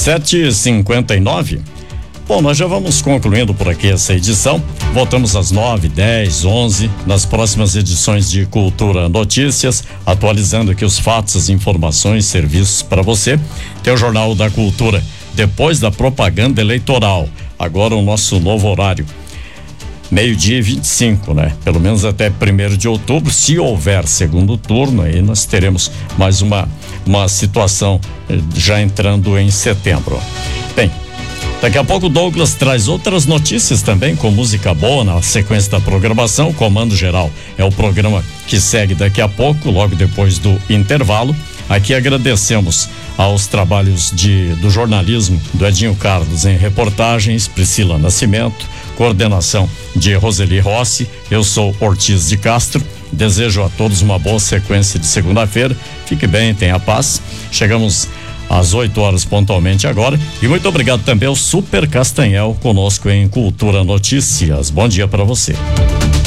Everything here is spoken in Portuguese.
7h59. Bom, nós já vamos concluindo por aqui essa edição. Voltamos às 9, 10, 11 nas próximas edições de Cultura Notícias, atualizando aqui os fatos, as informações, serviços para você. Tem o Jornal da Cultura depois da propaganda eleitoral. Agora o nosso novo horário. 12h25, né? Pelo menos até 1º de outubro, se houver segundo turno, aí nós teremos mais uma situação já entrando em setembro. Bem, daqui a pouco o Douglas traz outras notícias também com música boa na sequência da programação. Comando Geral é o programa que segue daqui a pouco, logo depois do intervalo. Aqui agradecemos aos trabalhos do jornalismo do Edinho Carlos em reportagens, Priscila Nascimento, coordenação de Roseli Rossi. Eu sou Ortiz de Castro. Desejo a todos uma boa sequência de segunda-feira. Fique bem, tenha paz. Chegamos às 8 horas pontualmente agora. E muito obrigado também ao Super Castanhel conosco em Cultura Notícias. Bom dia para você.